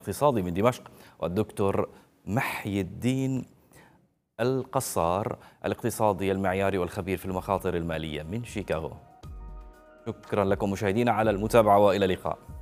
الاقتصادي من دمشق، والدكتور محي الدين القصار الاقتصادي المعياري والخبير في المخاطر المالية من شيكاغو. شكرا لكم مشاهدينا على المتابعة، وإلى اللقاء.